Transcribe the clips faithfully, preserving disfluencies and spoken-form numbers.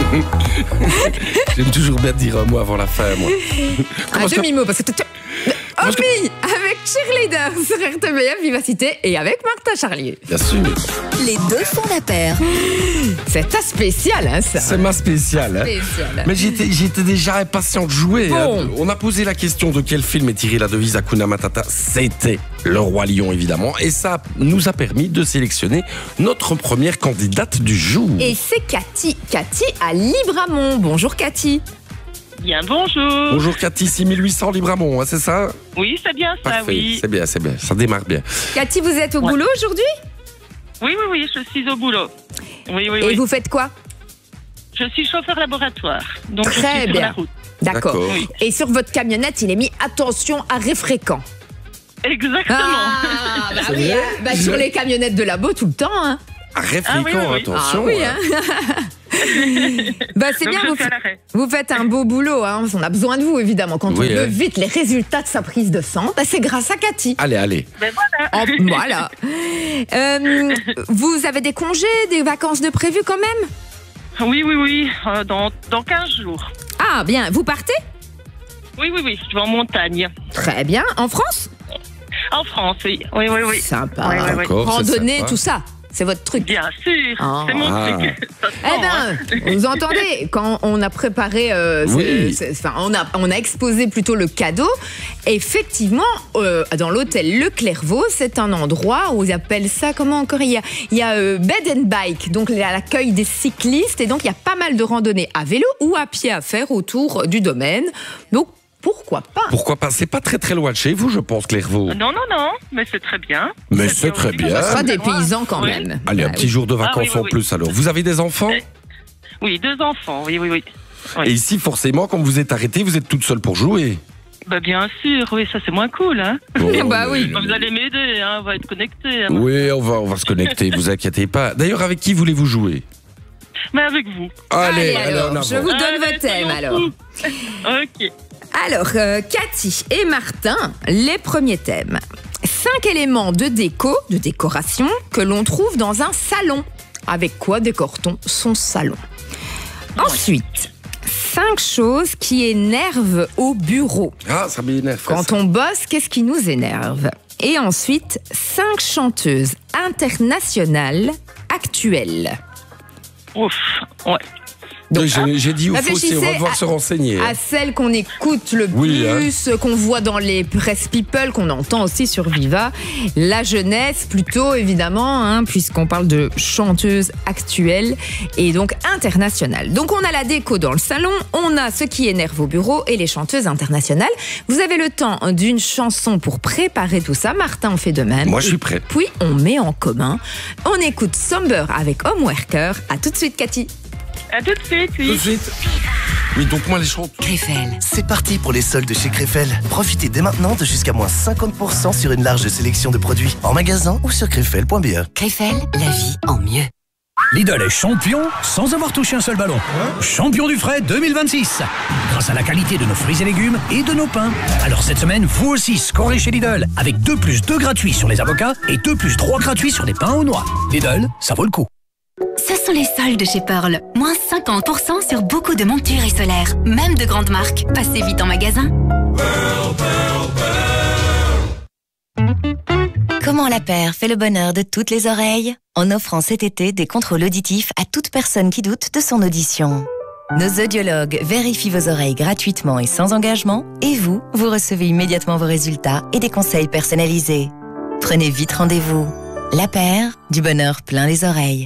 J'aime toujours bien dire un mot avant la fin, moi. Un demi-mot, parce que... Omi avec Cheerleader sur R T B F Vivacité et avec Martin Charlier. Bien sûr. Les deux font la paire. C'est ta spécial, hein, ça. C'est ma spéciale. Hein. Spécial. Mais j'étais, j'étais déjà impatient de jouer. Bon. Hein. On a posé la question de quel film est tiré la devise Hakuna Matata. C'était Le Roi Lion, évidemment. Et ça nous a permis de sélectionner notre première candidate du jour. Et c'est Cathy. Cathy à Libramont. Bonjour Cathy. Bien, bonjour. Bonjour Cathy, six mille huit cents Libramont, hein, c'est ça? Oui, c'est bien ça, Parfait, oui. c'est bien, c'est bien. Ça démarre bien. Cathy, vous êtes au Ouais. boulot aujourd'hui? Oui, oui, oui, je suis au boulot. Oui, oui, Et oui. vous faites quoi? Je suis chauffeur laboratoire. Donc je Très suis sur bien. la route. D'accord. D'accord. Oui. Et sur votre camionnette, il est mis attention arrêt fréquent. Exactement. Ah, bah C'est oui, vrai hein. Bah, Je- sur les camionnettes de labo tout le temps. Hein. Arrêt Ah oui, fréquent, oui, oui. attention. Ah oui, hein. hein. Bah, c'est Donc bien, je vous, suis à fa- l'arrêt. vous faites un beau boulot. Hein. On a besoin de vous, évidemment. Quand Oui, on veut hein. vite les résultats de sa prise de sang, bah, c'est grâce à Cathy. Allez, allez. Ben voilà. Oh, voilà. Euh, vous avez des congés, des vacances de prévues quand même? Oui, oui, oui. euh, dans, dans quinze jours. Ah, bien. Vous partez? Oui, oui, oui. Je vais en montagne. Très bien. En France? En France, oui. Oui, oui, oui. Sympa. Oui, oui, oui. D'accord, c'est Randonnée, sympa. tout ça. C'est votre truc. Bien sûr. Ah. C'est mon Ah. truc. Ça se Eh sent, hein. ben, vous entendez, quand on a préparé, euh, Oui. c'est- c'est- enfin, on a, on a exposé plutôt le cadeau. Effectivement, euh, dans l'hôtel Le Clairvaux, c'est un endroit où ils appellent ça, comment encore? Il y a, il y a euh, bed and bike, donc il y a l'accueil des cyclistes, et donc il y a pas mal de randonnées à vélo ou à pied à faire autour du domaine. Donc, pourquoi pas? Pourquoi pas? C'est pas très très loin de chez vous, je pense, Clairvaux. Non, non, non. Mais c'est très bien. Mais c'est très aussi. bien. Ce sera des paysans quand Oui. même. Allez, un Bah petit oui. jour de vacances Ah oui, oui, en oui. plus alors. Vous avez des enfants? Eh, Oui, deux enfants. Oui, oui, oui. Oui. Et ici, forcément, quand vous êtes arrêté, vous êtes toute seule pour jouer. Bah, bien sûr. Oui, ça c'est moins cool, hein. Bon, Bah mais- oui. Bah, vous allez m'aider, hein. On va être connectés. Hein. Oui, on va, on va se connecter, vous inquiétez pas. D'ailleurs, avec qui voulez-vous jouer? Mais avec vous. Allez, allez, alors, en avant. je vous donne Allez, votre thème soyons alors. fous. Ok. Alors, euh, Cathy et Martin, les premiers thèmes. Cinq éléments de déco, de décoration, que l'on trouve dans un salon. Avec quoi décore-t-on son salon? Ensuite, cinq choses qui énervent au bureau. Ah, ça m'énerve. Quand ça. on bosse, qu'est-ce qui nous énerve? Et ensuite, cinq chanteuses internationales actuelles. Ouf. Ouais. Donc, Oui, j'ai, j'ai dit, il faut aussi, on va réfléchissez devoir à- se renseigner. à celles qu'on écoute le Oui, plus, qu'on voit dans les press people, qu'on entend aussi sur Viva. La jeunesse, plutôt, évidemment, hein, puisqu'on parle de chanteuses actuelles et donc internationales. Donc, on a la déco dans le salon, on a ce qui énerve au bureau et les chanteuses internationales. Vous avez le temps d'une chanson pour préparer tout ça. Martin, on fait de même. Moi, je suis prêt. Puis, on met en commun. On écoute Somber avec Homeworker. À tout de suite, Cathy. À tout de suite, Tout de oui. suite. Oui, donc moi, les chants. Krefel. C'est parti pour les soldes chez Krefel. Profitez dès maintenant de jusqu'à moins cinquante pour cent sur une large sélection de produits en magasin ou sur krefel point b e. Krefel, la vie en mieux. Lidl est champion sans avoir touché un seul ballon. Champion du frais deux mille vingt-six. Grâce à la qualité de nos fruits et légumes et de nos pains. Alors cette semaine, vous aussi scorez chez Lidl avec deux plus deux gratuits sur les avocats et deux plus trois gratuits sur les pains aux noix. Lidl, ça vaut le coup. Ce sont les soldes chez Pearl. Moins cinquante pour cent sur beaucoup de montures et solaires. Même de grandes marques. Passez vite en magasin. Comment la paire fait le bonheur de toutes les oreilles? En offrant cet été des contrôles auditifs à toute personne qui doute de son audition. Nos audiologues vérifient vos oreilles gratuitement et sans engagement, et vous, vous recevez immédiatement vos résultats et des conseils personnalisés. Prenez vite rendez-vous. La paire, du bonheur plein les oreilles.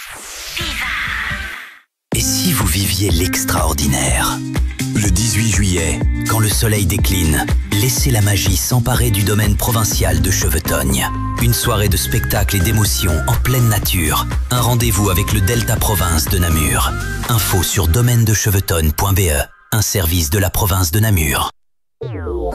Et si vous viviez l'extraordinaire? Le dix-huit juillet, quand le soleil décline, laissez la magie s'emparer du domaine provincial de Chevetogne. Une soirée de spectacles et d'émotions en pleine nature. Un rendez-vous avec le Delta Province de Namur. Info sur domaine de chevetogne point b e, un service de la province de Namur.